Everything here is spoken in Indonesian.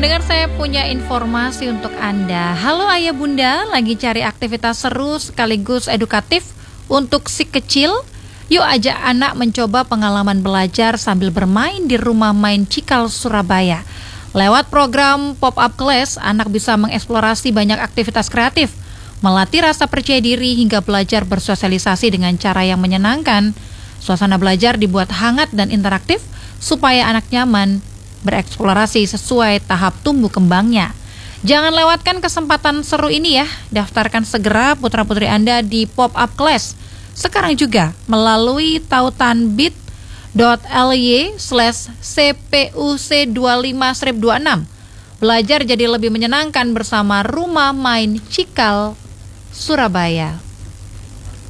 Pendengar, saya punya informasi untuk Anda. Halo ayah bunda, lagi cari aktivitas seru sekaligus edukatif untuk si kecil? Yuk ajak anak mencoba pengalaman belajar sambil bermain di Rumah Main Cikal, Surabaya. Lewat program pop-up class, anak bisa mengeksplorasi banyak aktivitas kreatif, melatih rasa percaya diri hingga belajar bersosialisasi dengan cara yang menyenangkan. Suasana belajar dibuat hangat dan interaktif supaya anak nyaman bereksplorasi sesuai tahap tumbuh kembangnya. Jangan lewatkan kesempatan seru ini ya. Daftarkan segera putra-putri Anda di pop-up class sekarang juga melalui tautan bit.ly/cpuc25-26. Belajar jadi lebih menyenangkan bersama Rumah Main Cikal, Surabaya.